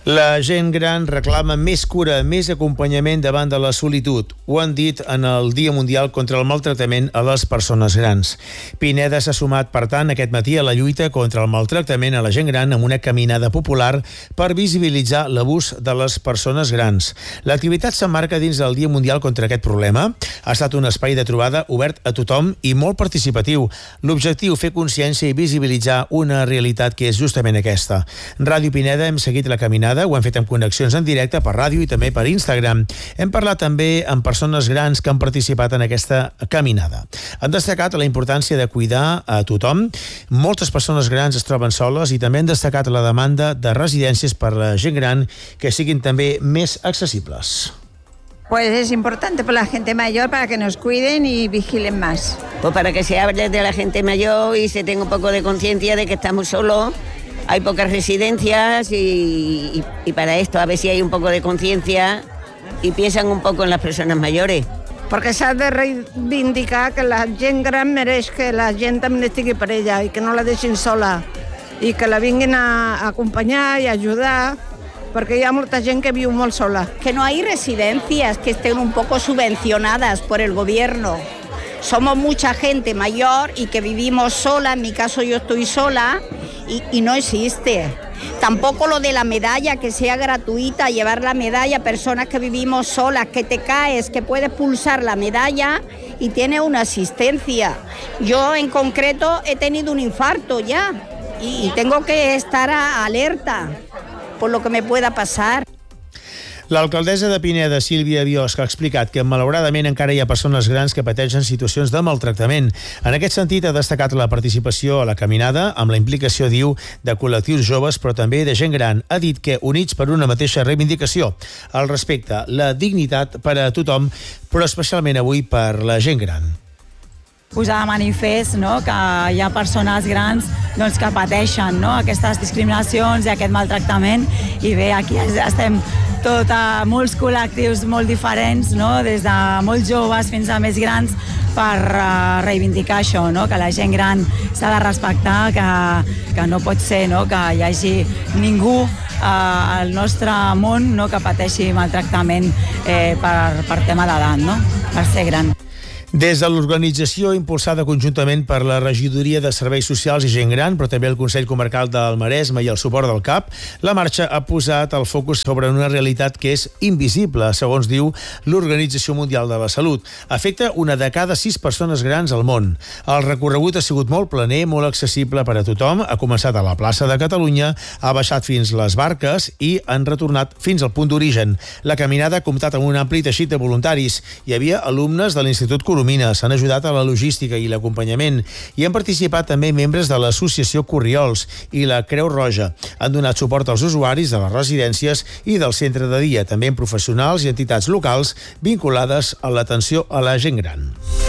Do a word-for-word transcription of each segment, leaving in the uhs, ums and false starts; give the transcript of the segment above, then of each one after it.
La gent gran reclama més cura, més acompanyament davant de la solitud. Ho han dit en el Dia Mundial contra el Maltractament a les Persones Grans. Pineda s'ha sumat, per tant, aquest matí a la lluita contra el maltractament a la gent gran amb una caminada popular per visibilitzar l'abús de les persones grans. L'activitat s'emmarca dins del Dia Mundial contra aquest problema. Ha estat un espai de trobada obert a tothom i molt participatiu. L'objectiu, fer consciència i visibilitzar una realitat que és justament aquesta. Ràdio Pineda hem seguit la caminada. Ho hem fet amb connexions en directe per ràdio i també per Instagram. Hem parlat també amb persones grans que han participat en aquesta caminada. Han destacat la importància de cuidar a tothom. Moltes persones grans es troben soles i també han destacat la demanda de residències per a la gent gran que siguin també més accessibles. Pues es importante para la gente mayor, para que nos cuiden y vigilen más. Pues para que se hable de la gente mayor y se tenga un poco de conciencia de que estamos solos. Hay pocas residencias y, y, y para esto a ver si hay un poco de conciencia y piensan un poco en las personas mayores. Perquè s'ha de reivindicar que la gent gran mereix que la gent també estigui per ella i que no la deixin sola i que la vinguin a acompanyar i ajudar, perquè hi ha molta gent que viu molt sola. Que no hay residencias que estén un poco subvencionadas por el gobierno. Somos mucha gente mayor y que vivimos sola, en mi caso yo estoy sola y, y no existe. Tampoco lo de la medalla, que sea gratuita, llevar la medalla a personas que vivimos solas, que te caes, que puedes pulsar la medalla y tienes una asistencia. Yo en concreto he tenido un infarto ya y, y tengo que estar a, alerta por lo que me pueda pasar. L'alcaldessa de Pineda, Sílvia Biosc, ha explicat que malauradament encara hi ha persones grans que pateixen situacions de maltractament. En aquest sentit, ha destacat la participació a la caminada amb la implicació, diu, de col·lectius joves, però també de gent gran. Ha dit que units per una mateixa reivindicació, el respecte, la dignitat per a tothom, però especialment avui per la gent gran. Posar de manifest, no?, que hi ha persones grans, doncs, que pateixen, no?, aquestes discriminacions i aquest maltractament, i bé, aquí estem tot a molts col·lectius molt diferents, no?, des de molt joves fins a més grans, per uh, reivindicar això, no?, que la gent gran s'ha de respectar, que, que no pot ser, no?, que hi hagi ningú uh, al nostre món, no?, que pateixi maltractament eh, per, per tema d'edat, no?, per ser gran. Des de l'organització impulsada conjuntament per la Regidoria de Serveis Socials i Gent Gran, però també el Consell Comarcal del Maresme i el suport del C A P, la marxa ha posat el focus sobre una realitat que és invisible, segons diu l'Organització Mundial de la Salut. Afecta una de cada sis persones grans al món. El recorregut ha sigut molt planer, molt accessible per a tothom, ha començat a la plaça de Catalunya, ha baixat fins les Barques i han retornat fins al punt d'origen. La caminada ha comptat amb un ampli teixit de voluntaris. Hi havia alumnes de l'Institut Coromines, s'han ajudat a la logística i l'acompanyament i han participat també membres de l'Associació Corriols i la Creu Roja. Han donat suport als usuaris de les residències i del centre de dia, també en professionals i entitats locals vinculades a l'atenció a la gent gran.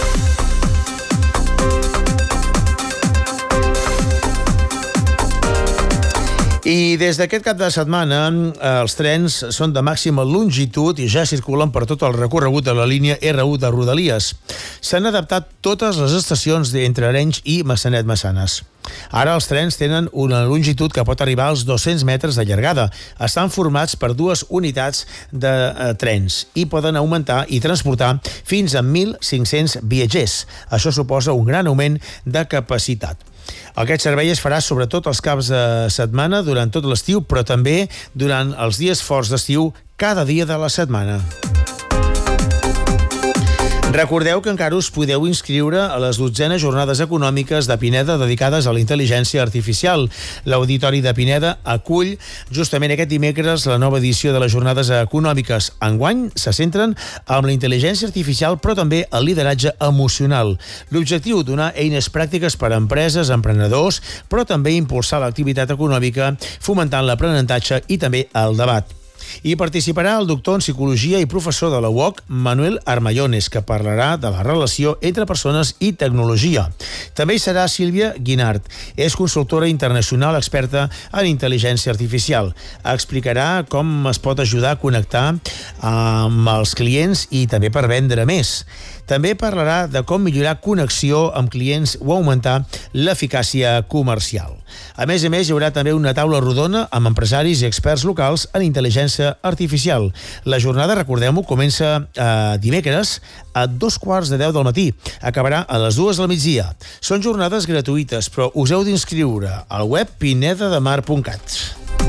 I des d'aquest cap de setmana els trens són de màxima longitud i ja circulen per tot el recorregut de la línia erre u de Rodalies. S'han adaptat totes les estacions d'entre Arenys i Massanet-Massanes. Ara els trens tenen una longitud que pot arribar als dos-cents metres de llargada. Estan formats per dues unitats de eh, trens i poden augmentar i transportar fins a mil cinc-cents viatgers. Això suposa un gran augment de capacitat. Aquest servei es farà sobretot els caps de setmana durant tot l'estiu, però també durant els dies forts d'estiu cada dia de la setmana. Recordeu que encara us podeu inscriure a les dotzenes jornades econòmiques de Pineda dedicades a la intel·ligència artificial. L'Auditori de Pineda acull justament aquest dimecres la nova edició de les jornades econòmiques. Enguany se centren en la intel·ligència artificial, però també el lideratge emocional. L'objectiu, donar eines pràctiques per a empreses, emprenedors, però també impulsar l'activitat econòmica, fomentant l'aprenentatge i també el debat. Hi participarà el doctor en Psicologia i professor de la U O C, Manuel Armayones, que parlarà de la relació entre persones i tecnologia. També hi serà Sílvia Guinart. És consultora internacional experta en intel·ligència artificial. Explicarà com es pot ajudar a connectar amb els clients i també per vendre més. També parlarà de com millorar connexió amb clients o augmentar l'eficàcia comercial. A més a més, hi haurà també una taula rodona amb empresaris i experts locals en intel·ligència artificial. La jornada, recordem-ho, comença eh, dimecres a dos quarts de deu del matí. Acabarà a les dues del migdia. Són jornades gratuïtes, però us heu d'inscriure al web pineda de mar punt cat.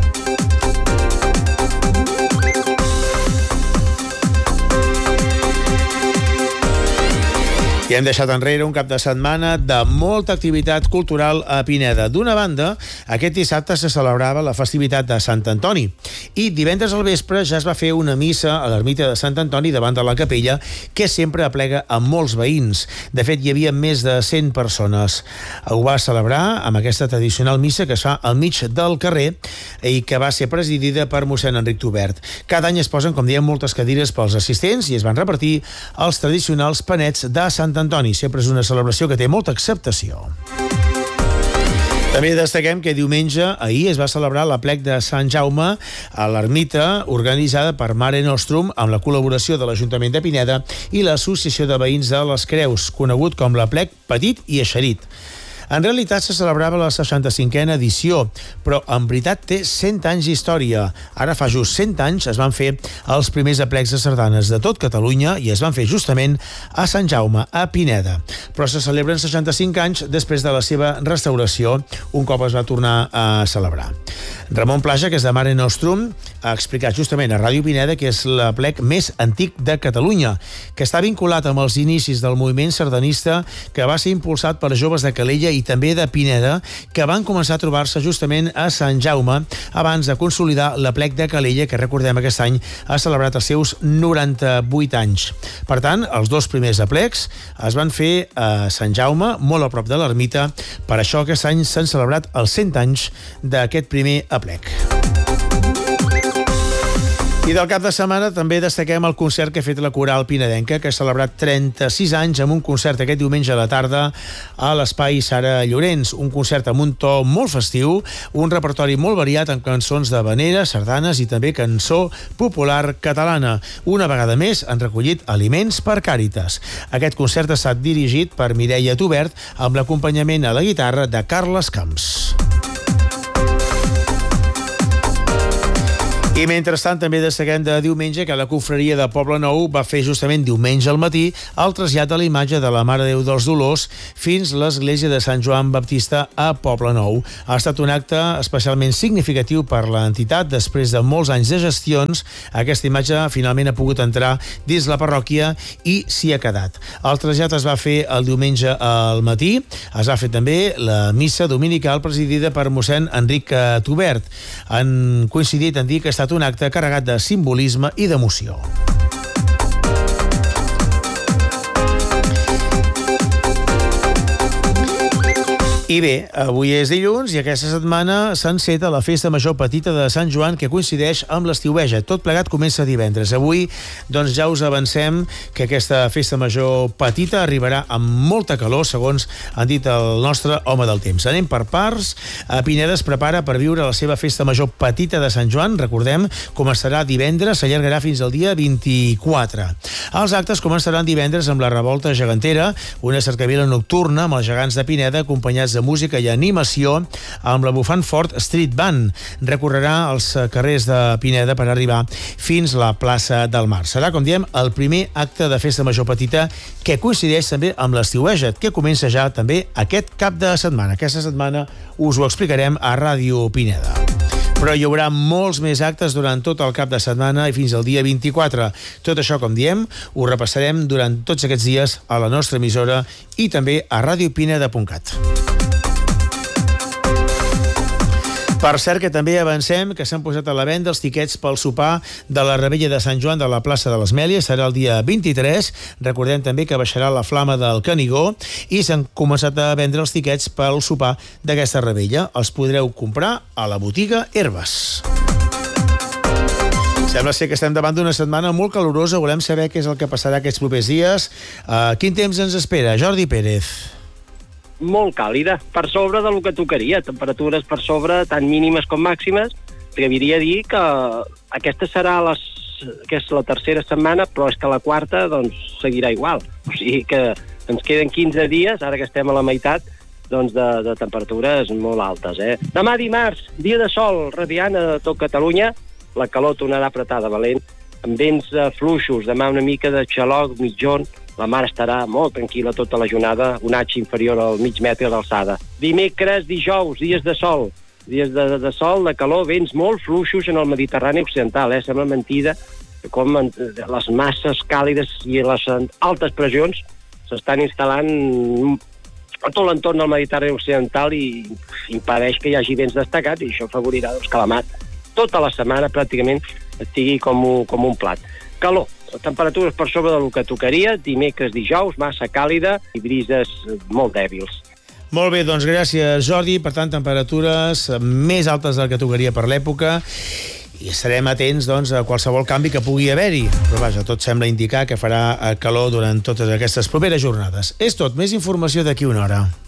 I hem deixat enrere un cap de setmana de molta activitat cultural a Pineda. D'una banda, aquest dissabte se celebrava la festivitat de Sant Antoni i divendres al vespre ja es va fer una missa a l'ermita de Sant Antoni davant de la capella, que sempre aplega a molts veïns. De fet, hi havia més de cent persones. Ho va celebrar amb aquesta tradicional missa que es fa al mig del carrer i que va ser presidida per mossèn Enric Tubert. Cada any es posen, com diem, moltes cadires pels assistents i es van repartir els tradicionals panets de Sant Antoni. Sempre és una celebració que té molta acceptació. També destaquem que diumenge, ahir, es va celebrar l'aplec de Sant Jaume a l'ermita, organitzada per Mare Nostrum, amb la col·laboració de l'Ajuntament de Pineda i l'Associació de Veïns de les Creus, conegut com l'aplec Petit i Eixerit. En realitat se celebrava la seixanta-cinquena edició, però en veritat té cent anys d'història. Ara fa just cent anys es van fer els primers aplecs de sardanes de tot Catalunya i es van fer justament a Sant Jaume, a Pineda. Però se celebren seixanta-cinc anys després de la seva restauració, un cop es va tornar a celebrar. Ramon Plaja, que és de Mare Nostrum, ha explicat justament a Ràdio Pineda que és l'aplec més antic de Catalunya, que està vinculat amb els inicis del moviment sardanista que va ser impulsat per joves de Calella i també de Pineda, que van començar a trobar-se justament a Sant Jaume abans de consolidar l'aplec de Calella, que recordem aquest any ha celebrat els seus noranta-vuit anys. Per tant, els dos primers aplecs es van fer a Sant Jaume, molt a prop de l'ermita. Per això aquest any s'han celebrat els cent anys d'aquest primer aplec. I del cap de setmana també destaquem el concert que ha fet la Coral Pinedenca, que ha celebrat trenta-sis anys amb un concert aquest diumenge a la tarda a l'Espai Sara Llorenç. Un concert amb un to molt festiu, un repertori molt variat amb cançons de habaneres, sardanes i també cançó popular catalana. Una vegada més han recollit aliments per Càritas. Aquest concert ha estat dirigit per Mireia Tubert amb l'acompanyament a la guitarra de Carles Camps. I mentrestant també destaquem de diumenge que la confraria de Poble Nou va fer justament diumenge al matí el trasllat de la imatge de la Mare de Déu dels Dolors fins a l'església de Sant Joan Baptista a Poble Nou. Ha estat un acte especialment significatiu per l'entitat. Després de molts anys de gestions, aquesta imatge finalment ha pogut entrar dins la parròquia i s'hi ha quedat. El trasllat es va fer el diumenge al matí. Es va fer també la missa dominical presidida per mossèn Enric Tubert. Han coincidit en dir que ha estat un acte carregat de simbolisme i d'emoció. I bé, avui és dilluns i aquesta setmana s'enceta la Festa Major Petita de Sant Joan, que coincideix amb l'estiueja. Tot plegat comença divendres. Avui, doncs, ja us avancem que aquesta Festa Major Petita arribarà amb molta calor, segons han dit el nostre home del temps. Anem per parts. A Pineda es prepara per viure la seva Festa Major Petita de Sant Joan. Recordem, començarà divendres, s'allargarà fins al dia vint-i-quatre. Els actes començaran divendres amb la Revolta Gegantera, una cercavila nocturna amb els gegants de Pineda, acompanyats de música i animació amb la Bufant Fort Street Band. Recorrerà els carrers de Pineda per arribar fins a la plaça del Mar. Serà, com diem, el primer acte de Festa Major Petita que coincideix també amb l'estiueja, que comença ja també aquest cap de setmana. Aquesta setmana us ho explicarem a Ràdio Pineda. Però hi haurà molts més actes durant tot el cap de setmana i fins al dia vint-i-quatre. Tot això, com diem, ho repassarem durant tots aquests dies a la nostra emissora i també a ràdio pineda punt cat. Per cert, que també avancem que s'han posat a la venda els tiquets pel sopar de la Revetlla de Sant Joan de la plaça de les Mèlies. Serà el dia vint-i-tres. Recordem també que baixarà la flama del Canigó i s'han començat a vendre els tiquets pel sopar d'aquesta Revetlla. Els podreu comprar a la botiga Herbes. Sembla ser que estem davant d'una setmana molt calorosa. Volem saber què és el que passarà aquests propers dies. Uh, quin temps ens espera? Jordi Pérez. Molt càlida, per sobre del que tocaria, temperatures per sobre, tant mínimes com màximes. T'agradaria dir que aquesta serà la que és la tercera setmana, però és que la quarta doncs, seguirà igual. O sigui que ens queden quinze dies, ara que estem a la meitat, doncs de, de temperatures molt altes. Eh? Demà dimarts, dia de sol radiant a tot Catalunya, la calor tornarà apretada valent, amb vents eh, fluixos, demà una mica de xaloc mitjon, la mar estarà molt tranquil·la tota la jornada, un atx inferior al mig metre d'alçada. Dimecres, dijous, dies de sol, dies de, de sol, de calor, vents molt fluixos en el Mediterrani occidental, eh? Sembla mentida com les masses càlides i les altes pressions s'estan instal·lant a tot l'entorn del Mediterrani occidental i impedeix que hi hagi vents destacats i això afavorirà doncs, que la mar tota la setmana pràcticament estigui com un, com un plat. Calor, temperatures per sobre del que tocaria, dimecres, dijous, massa càlida i brises molt dèbils. Molt bé, doncs gràcies, Jordi. Per tant, temperatures més altes del que tocaria per l'època i estarem atents doncs, a qualsevol canvi que pugui haver-hi. Però vaja, tot sembla indicar que farà calor durant totes aquestes properes jornades. És tot, més informació d'aquí una hora.